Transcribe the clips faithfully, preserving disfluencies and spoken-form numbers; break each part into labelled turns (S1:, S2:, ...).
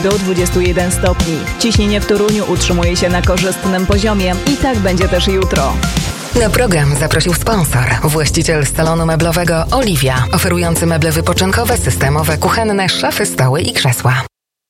S1: do dwudziestu jeden stopni. Ciśnienie w Toruniu utrzymuje się na korzystnym poziomie i tak będzie też jutro.
S2: Na program zaprosił sponsor, właściciel salonu meblowego Oliwia, oferujący meble wypoczynkowe, systemowe, kuchenne, szafy, stoły i krzesła.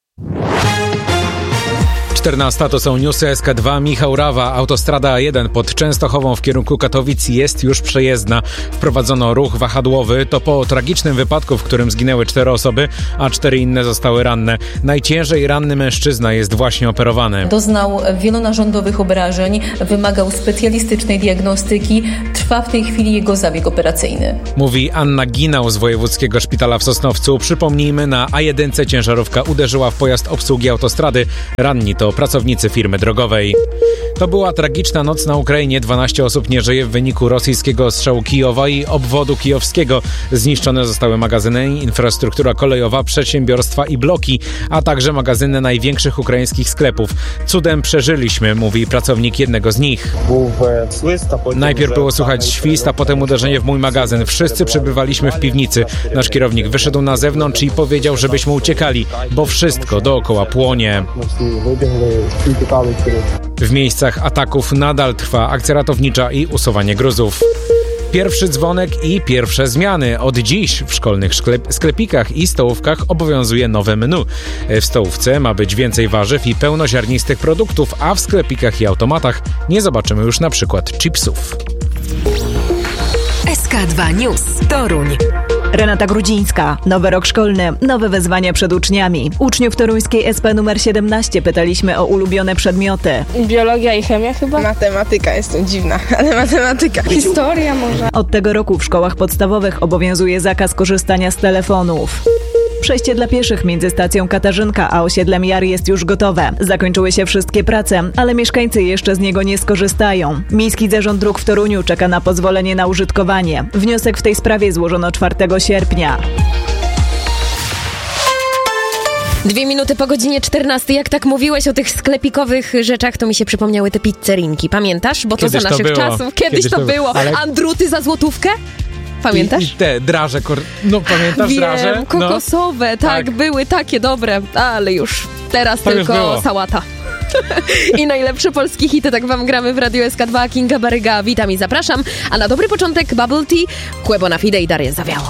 S3: czternasta to są newsy S K dwa. Michał Rawa. Autostrada A jeden pod Częstochową w kierunku Katowic jest już przejezdna. Wprowadzono ruch wahadłowy. To po tragicznym wypadku, w którym zginęły cztery osoby, a cztery inne zostały ranne. Najciężej ranny mężczyzna jest właśnie operowany.
S4: Doznał wielonarządowych obrażeń, wymagał specjalistycznej diagnostyki. Trwa w tej chwili jego zabieg operacyjny.
S3: Mówi Anna Ginał z Wojewódzkiego Szpitala w Sosnowcu. Przypomnijmy, na A jeden ciężarówka uderzyła w pojazd obsługi autostrady. Ranni to pracownicy firmy drogowej. To była tragiczna noc na Ukrainie. dwanaście osób nie żyje w wyniku rosyjskiego ostrzału Kijowa i obwodu kijowskiego. Zniszczone zostały magazyny, infrastruktura kolejowa, przedsiębiorstwa i bloki, a także magazyny największych ukraińskich sklepów. Cudem przeżyliśmy, mówi pracownik jednego z nich. Najpierw było słychać świst, a potem uderzenie w mój magazyn. Wszyscy przebywaliśmy w piwnicy. Nasz kierownik wyszedł na zewnątrz i powiedział, żebyśmy uciekali, bo wszystko dookoła płonie. W miejscach ataków nadal trwa akcja ratownicza i usuwanie gruzów. Pierwszy dzwonek i pierwsze zmiany. Od dziś w szkolnych sklep- sklepikach i stołówkach obowiązuje nowe menu. W stołówce ma być więcej warzyw i pełnoziarnistych produktów, a w sklepikach i automatach nie zobaczymy już na przykład chipsów.
S2: S K dwa News. Toruń.
S1: Renata Grudzińska. Nowy rok szkolny, nowe wyzwania przed uczniami. Uczniów toruńskiej S P numer siedemnaście pytaliśmy o ulubione przedmioty.
S5: Biologia i chemia chyba?
S6: Matematyka, jestem dziwna, ale matematyka.
S5: Historia może?
S1: Od tego roku w szkołach podstawowych obowiązuje zakaz korzystania z telefonów. Przejście dla pieszych między stacją Katarzynka a osiedlem Jar jest już gotowe. Zakończyły się wszystkie prace, ale mieszkańcy jeszcze z niego nie skorzystają. Miejski Zarząd Dróg w Toruniu czeka na pozwolenie na użytkowanie. Wniosek w tej sprawie złożono czwartego sierpnia.
S7: Dwie minuty po godzinie czternastej. Jak tak mówiłeś o tych sklepikowych rzeczach, to mi się przypomniały te pizzerinki. Pamiętasz? Bo to
S3: Kiedyś
S7: za
S3: to
S7: naszych
S3: było.
S7: czasów. Kiedyś,
S3: Kiedyś
S7: to,
S3: to
S7: było.
S3: ale-
S7: Andruty za złotówkę? Pamiętasz?
S3: I, i te draże, kor... no pamiętasz
S7: Wiem,
S3: draże?
S7: kokosowe,
S3: No.
S7: tak,
S3: Tak.
S7: były takie dobre, ale już teraz
S3: To już
S7: tylko
S3: było.
S7: sałata. I najlepsze polskie hity, tak wam gramy w Radio S K dwa. Kinga Baryga, witam i zapraszam. A na dobry początek Bubble Tea, Quebo na Fide i Darię Zawiało.